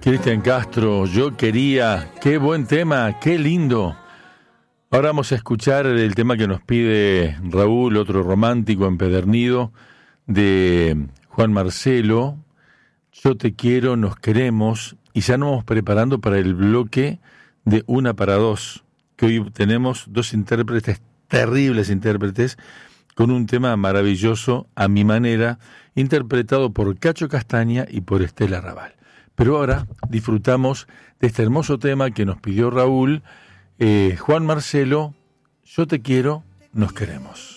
Cristian Castro, yo quería, qué buen tema, qué lindo. Ahora vamos a escuchar el tema que nos pide Raúl, otro romántico empedernido, de Juan Marcelo, Yo te quiero, nos queremos, y ya nos vamos preparando para el bloque de Una para Dos, que hoy tenemos dos intérpretes, terribles intérpretes, con un tema maravilloso, a mi manera, interpretado por Cacho Castaña y por Estela Raval. Pero ahora disfrutamos de este hermoso tema que nos pidió Raúl, Juan Marcelo, Yo te quiero, nos queremos.